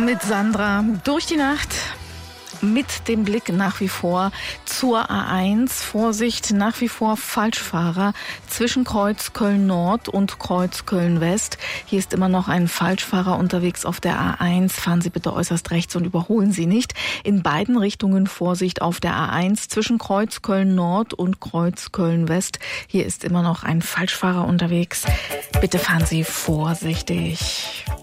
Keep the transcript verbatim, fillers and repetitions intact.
Mit Sandra durch die Nacht. Mit dem Blick nach wie vor zur A eins. Vorsicht, nach wie vor Falschfahrer zwischen Kreuz Köln-Nord und Kreuz Köln-West. Hier ist immer noch ein Falschfahrer unterwegs auf der A eins. Fahren Sie bitte äußerst rechts und überholen Sie nicht. In beiden Richtungen Vorsicht auf der A eins zwischen Kreuz Köln-Nord und Kreuz Köln-West. Hier ist immer noch ein Falschfahrer unterwegs. Bitte fahren Sie vorsichtig.